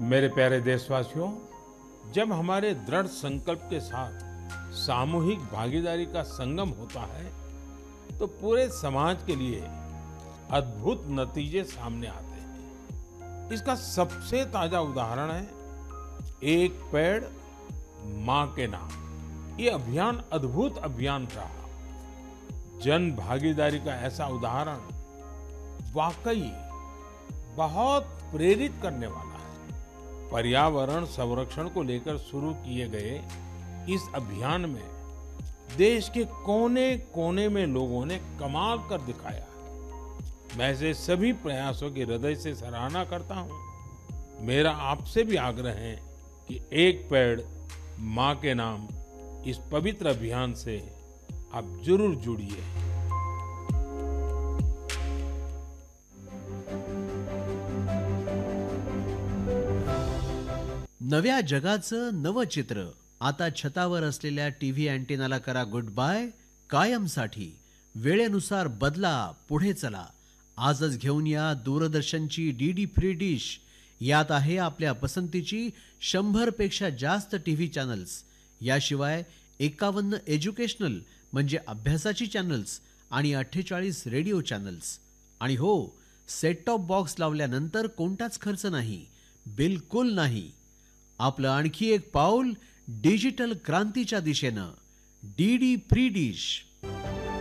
मेरे प्यारे देशवासियों, जब हमारे दृढ़ संकल्प के साथ सामूहिक भागीदारी का संगम होता है, तो पूरे समाज के लिए अद्भुत नतीजे सामने आते हैं। इसका सबसे ताजा उदाहरण है एक पेड़ मां के नाम। ये अभियान अद्भुत अभियान रहा। जन भागीदारी का ऐसा उदाहरण वाकई बहुत प्रेरित करने वाला है। पर्यावरण संरक्षण को लेकर शुरू किए गए इस अभियान में देश के कोने-कोने में लोगों ने कमाल कर दिखाया। मैं ऐसे सभी प्रयासों की हृदय से सराहना करता हूं। मेरा आपसे भी आग्रह है कि एक पेड़ मां के नाम इस पवित्र अभियान से आप जरूर जुड़िए। नव्या जगाचं नवं चित्र आता छतावर असलेल्या टीव्ही अँटेनाला करा गुड बाय कायमसाठी। वेळेनुसार बदला, पुढे चला। आजच घेऊन या दूरदर्शनची डीडी फ्री डिश। यात आहे आपल्या पसंतीची 100 पेक्षा जास्त टीव्ही चॅनल्स। याशिवाय 51 एज्युकेशनल म्हणजे अभ्यासाची चॅनल्स आणि 48 रेडिओ चॅनल्स। आणि हो, सेट टॉप बॉक्स लावल्यानंतर कोणताच खर्च नाही, बिलकुल नाही। आपलं आणखी एक पाऊल डिजिटल क्रांतीच्या दिशेनं। DD free dish.